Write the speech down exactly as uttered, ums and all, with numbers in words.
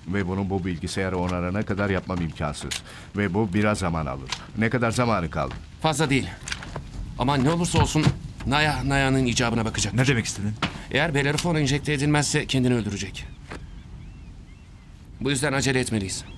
Ve bunu bu bilgisayarı onarana kadar yapmam imkansız. Ve bu biraz zaman alır. Ne kadar zamanı kaldı? Fazla değil. Ama ne olursa olsun Naya, Naya'nın icabına bakacak. Ne demek istedin? Eğer Bellerophon enjekte edilmezse kendini öldürecek. Bu yüzden acele etmeliyiz.